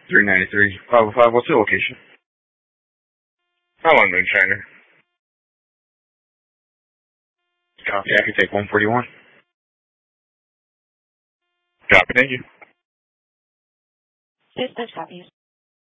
393, 505, what's the location? How long, Moonshiner? Copy, I can take 141. Copy, thank you. Dispatch copies.